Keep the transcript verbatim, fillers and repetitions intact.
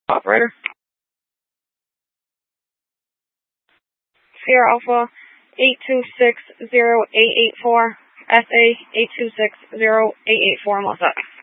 Operator. Sierra Alpha eight two six zero eight eight four, S A eight two six zero eight eight four, I'm all set.